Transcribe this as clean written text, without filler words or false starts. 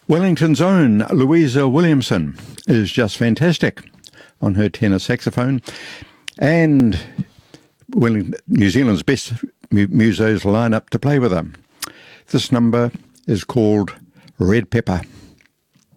Wellington's own Louisa Williamson is just fantastic on her tenor saxophone, and New Zealand's best musos line up to play with her. This number is called Red Pepper.